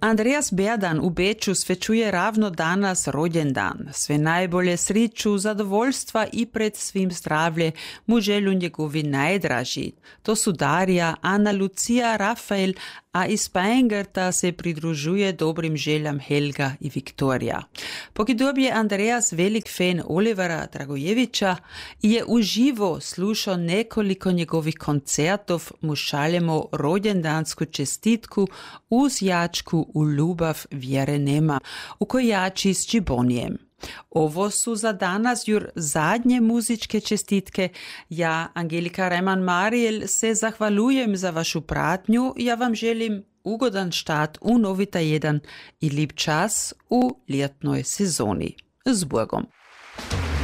Andreas Berdan u Beču svečuje ravno danas rođendan. Sve najbolje sriću, zadovoljstva i pred svim zdravlje mu želju njegovi najdraži. To su Darja, Ana Lucija, Rafael, a iz Pajengerta se pridružuje dobrim željam Helga i Viktorija. Pokidub je Andreas velik fan Olivera Dragojevića i je uživo slušao nekoliko njegovih koncertov, mu šaljemo rođendansku čestitku uz jačku u ljubav vjere nema, u kojači s Džibonijem. Ovo su za danas jur zadnje muzičke čestitke. Ja, Angelika Reimann-Mariel, se zahvaljujem za vašu pratnju. Ja vam želim ugodan štart u novi tjedan i lep čas u ljetnoj sezoni. Z Bogom.